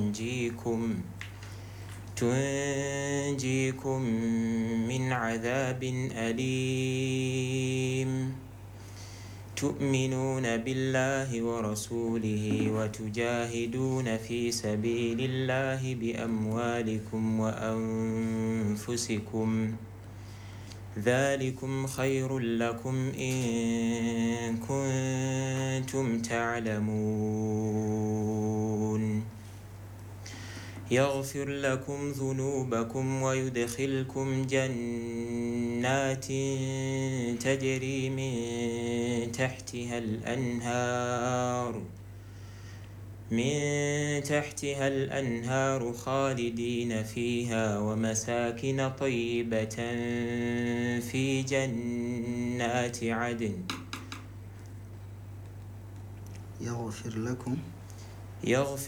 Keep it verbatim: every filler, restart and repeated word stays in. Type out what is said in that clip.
تنجيكم تنجيكم من عذاب أليم تؤمنون بالله ورسوله وتجاهدون في سبيل الله بأموالكم وأنفسكم ذلكم خير لكم إن كنتم تعلمون يغفر لكم ذنوبكم ويدخلكم جنات تجري من تحتها الأنهار من تحتها الأنهار خالدين فيها ومساكن طيبة في جنات عدن يغفر لكم يغفر